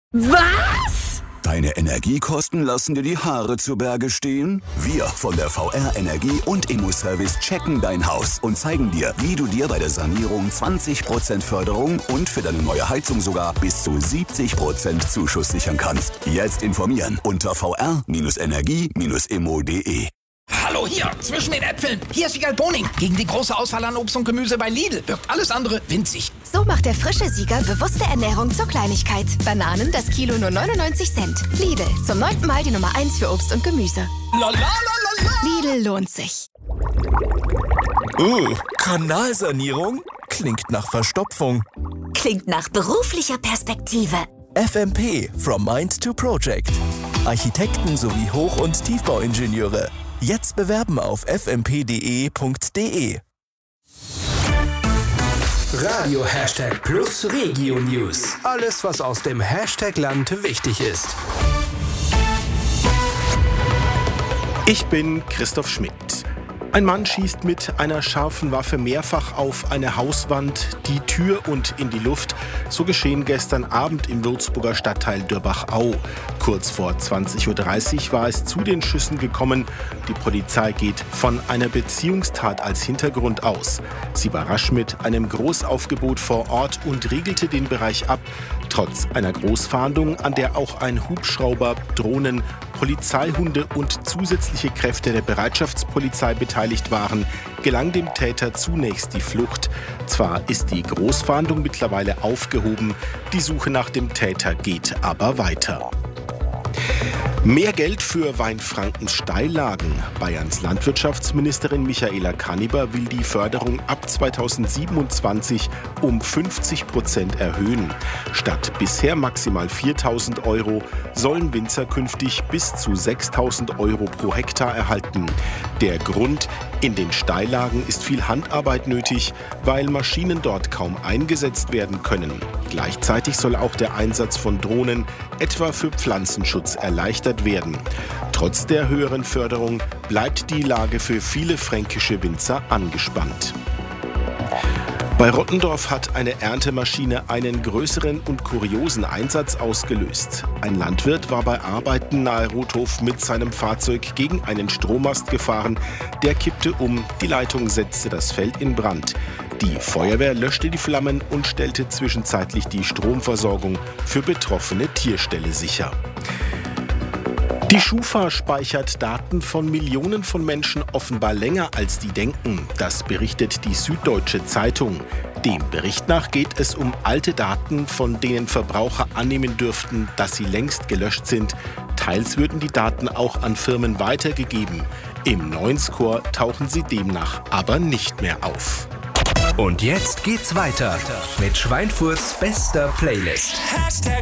Was? Deine Energiekosten lassen dir die Haare zu Berge stehen? Wir von der VR Energie und Immo-Service checken dein Haus und zeigen dir, wie du dir bei der Sanierung 20% Förderung und für deine neue Heizung sogar bis zu 70% Zuschuss sichern kannst. Jetzt informieren unter vr-energie-immo.de. Hallo hier, zwischen den Äpfeln. Hier ist Siegal Boning. Gegen die große Auswahl an Obst und Gemüse bei Lidl wirkt alles andere winzig. So macht der frische Sieger bewusste Ernährung zur Kleinigkeit. Bananen das Kilo nur 99 Cent. Lidl, zum 9. Mal die Nummer 1 für Obst und Gemüse. La la la la la. Lidl lohnt sich. Kanalsanierung? Klingt nach Verstopfung. Klingt nach beruflicher Perspektive. FMP, From Mind to Project. Architekten sowie Hoch- und Tiefbauingenieure. Jetzt bewerben auf fmp.de.de. Radio Hashtag Plus Regio News. Alles, was aus dem Hashtag-Land wichtig ist. Ich bin Christoph Schmidt. Ein Mann schießt mit einer scharfen Waffe mehrfach auf eine Hauswand, die Tür und in die Luft. So geschehen gestern Abend im Würzburger Stadtteil Dörbach-Au. Kurz vor 20:30 Uhr war es zu den Schüssen gekommen. Die Polizei geht von einer Beziehungstat als Hintergrund aus. Sie war rasch mit einem Großaufgebot vor Ort und riegelte den Bereich ab. Trotz einer Großfahndung, an der auch ein Hubschrauber, Drohnen, Polizeihunde und zusätzliche Kräfte der Bereitschaftspolizei beteiligt waren, gelang dem Täter zunächst die Flucht. Zwar ist die Großfahndung mittlerweile aufgehoben, die Suche nach dem Täter geht aber weiter. Mehr Geld für Weinfrankens Steillagen. Bayerns Landwirtschaftsministerin Michaela Kanniber will die Förderung ab 2027 um 50% erhöhen. Statt bisher maximal 4.000 € sollen Winzer künftig bis zu 6.000 € pro Hektar erhalten. Der Grund: in den Steillagen ist viel Handarbeit nötig, weil Maschinen dort kaum eingesetzt werden können. Gleichzeitig soll auch der Einsatz von Drohnen, etwa für Pflanzenschutz, erleichtert werden. Trotz der höheren Förderung bleibt die Lage für viele fränkische Winzer angespannt. Bei Rottendorf hat eine Erntemaschine einen größeren und kuriosen Einsatz ausgelöst. Ein Landwirt war bei Arbeiten nahe Rothof mit seinem Fahrzeug gegen einen Strommast gefahren. Der kippte um, die Leitung setzte das Feld in Brand. Die Feuerwehr löschte die Flammen und stellte zwischenzeitlich die Stromversorgung für betroffene Tierställe sicher. Die Schufa speichert Daten von Millionen von Menschen offenbar länger als die denken. Das berichtet die Süddeutsche Zeitung. Dem Bericht nach geht es um alte Daten, von denen Verbraucher annehmen dürften, dass sie längst gelöscht sind. Teils würden die Daten auch an Firmen weitergegeben. Im neuen Score tauchen sie demnach aber nicht mehr auf. Und jetzt geht's weiter mit Schweinfurts bester Playlist.